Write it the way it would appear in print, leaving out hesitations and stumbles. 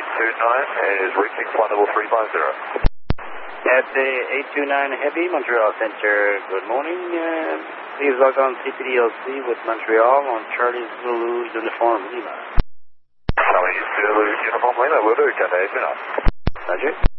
829 is reaching flight level 350. At the 829 Heavy, Montreal Center, good morning. Please log on CPDLC with Montreal on Charlie Zulu Uniform Lima. Charlie Zulu Uniform Lima, will do, Cathay 29. Roger.